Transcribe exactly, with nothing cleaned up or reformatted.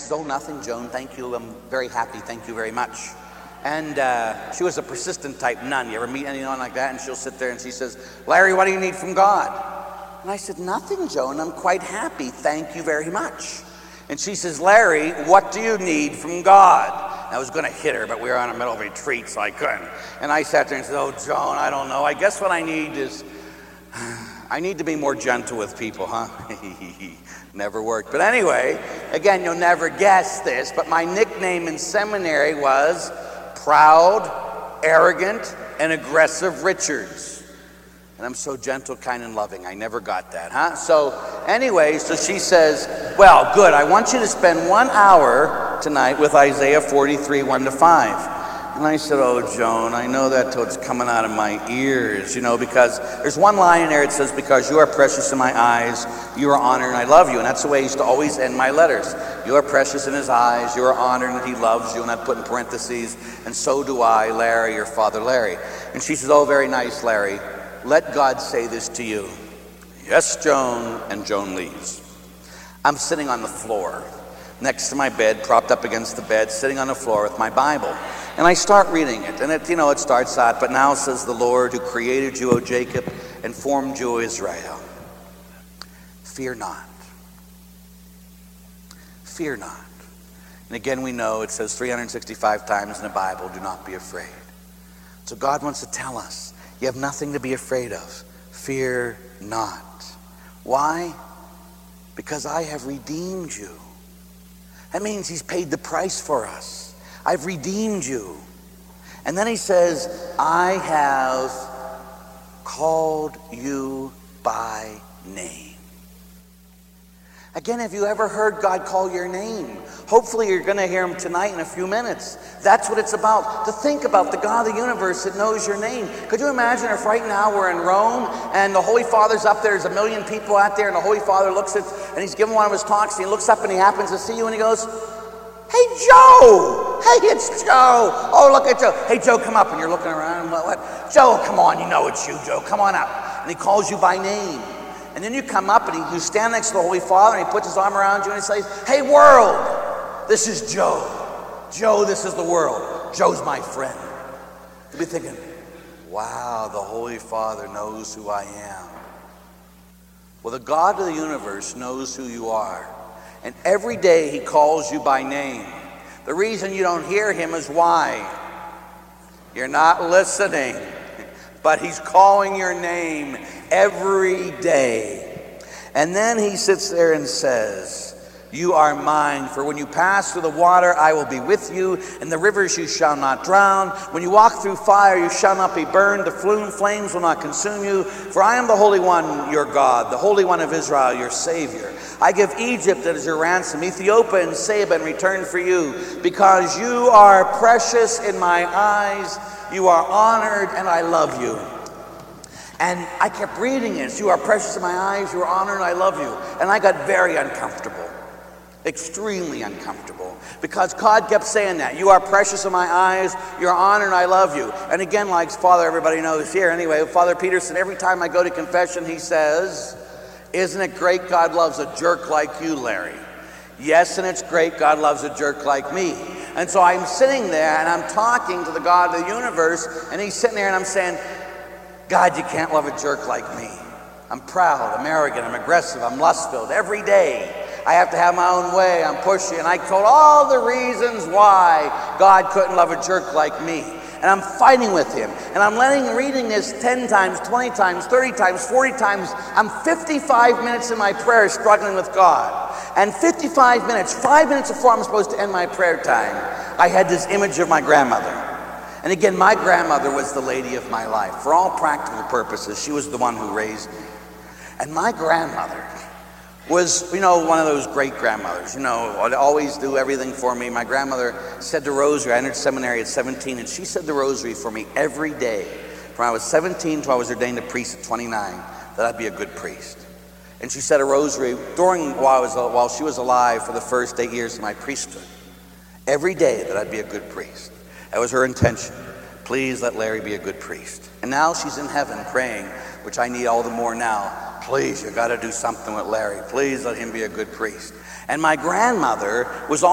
says, "Oh, nothing, Joan. Thank you. I'm very happy. Thank you very much." And uh, she was a persistent type nun. You ever meet anyone like that? And she'll sit there and she says, "Larry, what do you need from God?" And I said, "Nothing, Joan. I'm quite happy. Thank you very much." And she says, "Larry, what do you need from God?" I was going to hit her, but we were on a middle of a retreat, so I couldn't. And I sat there and said, "Oh, Joan, I don't know. I guess what I need is, I need to be more gentle with people, huh?" Never worked. But anyway, again, you'll never guess this, but my nickname in seminary was Proud, Arrogant, and Aggressive Richards. And I'm so gentle, kind, and loving. I never got that, huh? So anyway, so she says, "Well, good. I want you to spend one hour tonight with Isaiah forty-three, one to five. And I said, "Oh, Joan, I know that till it's coming out of my ears, you know, because there's one line in there. It says, 'Because you are precious in my eyes, you are honored, and I love you.' And that's the way I used to always end my letters. You are precious in his eyes, you are honored, and he loves you." And I'd put in parentheses, "And so do I, Larry, your father, Larry." And she says, "Oh, very nice, Larry. Let God say this to you." "Yes, Joan." And Joan leaves. I'm sitting on the floor next to my bed, propped up against the bed, sitting on the floor with my Bible. And I start reading it, and it, you know, it starts out, "But now says the Lord who created you, O Jacob, and formed you, O Israel. Fear not. Fear not." And again, we know it says three hundred sixty-five times in the Bible, "Do not be afraid." So God wants to tell us, you have nothing to be afraid of. Fear not. Why? Because I have redeemed you. That means he's paid the price for us. I've redeemed you. And then he says, "I have called you by name." Again, have you ever heard God call your name? Hopefully you're going to hear him tonight in a few minutes. That's what it's about, to think about the God of the universe that knows your name. Could you imagine if right now we're in Rome and the Holy Father's up there, there's a million people out there, and the Holy Father looks at, and he's giving one of his talks, and he looks up and he happens to see you and he goes, "Hey, Joe! Hey, it's Joe! Oh, look at Joe. Hey, Joe, come up." And you're looking around, what, what? "Joe, come on, you know it's you, Joe. Come on up." And he calls you by name. And then you come up and he, you stand next to the Holy Father and he puts his arm around you and he says, "Hey, world, this is Joe. Joe, this is the world. Joe's my friend." You'll be thinking, wow, the Holy Father knows who I am. Well, the God of the universe knows who you are. And every day he calls you by name. The reason you don't hear him is why? You're not listening. But he's calling your name every day. And then he sits there and says, "You are mine, for when you pass through the water, I will be with you. In the rivers you shall not drown. When you walk through fire, you shall not be burned. The flames will not consume you. For I am the Holy One, your God, the Holy One of Israel, your Savior. I give Egypt as your ransom, Ethiopia and Seba in return for you. Because you are precious in my eyes, you are honored, and I love you." And I kept reading this. "You are precious in my eyes, you are honored, and I love you." And I got very uncomfortable. Extremely uncomfortable. Because God kept saying that. "You are precious in my eyes, you're honored, and I love you." And again, like Father, everybody knows here, anyway, Father Peterson, every time I go to confession, he says, "Isn't it great God loves a jerk like you, Larry?" Yes, and it's great God loves a jerk like me. And so I'm sitting there and I'm talking to the God of the universe, and he's sitting there and I'm saying, "God, you can't love a jerk like me. I'm proud, I'm arrogant, I'm aggressive, I'm lust-filled. Every day I have to have my own way, I'm pushy." And I told all the reasons why God couldn't love a jerk like me. And I'm fighting with him. And I'm letting reading this ten times, twenty times, thirty times, forty times. I'm fifty-five minutes in my prayer struggling with God. And fifty-five minutes, five minutes before I'm supposed to end my prayer time, I had this image of my grandmother. And again, my grandmother was the lady of my life. For all practical purposes, she was the one who raised me. And my grandmother was, you know, one of those great grandmothers, you know, would always do everything for me. My grandmother said the rosary. I entered seminary at seventeen, and she said the rosary for me every day. From I was seventeen till I was ordained a priest at twenty-nine, that I'd be a good priest. And she said a rosary during while, I was, while she was alive for the first eight years of my priesthood. Every day that I'd be a good priest. That was her intention. Please let Larry be a good priest. And now she's in heaven praying, which I need all the more now. Please, you got to do something with Larry. Please let him be a good priest. And my grandmother was